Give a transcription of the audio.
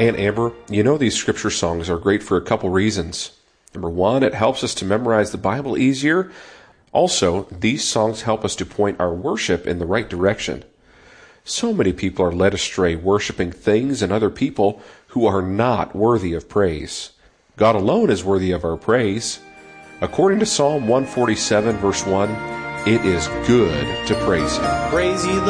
And Amber, you know these scripture songs are great for a couple reasons. Number one, it helps us to memorize the Bible easier. Also, these songs help us to point our worship in the right direction. So many people are led astray worshiping things and other people who are not worthy of praise. God alone is worthy of our praise. According to Psalm 147, verse 1, it is good to praise Him. Praise ye the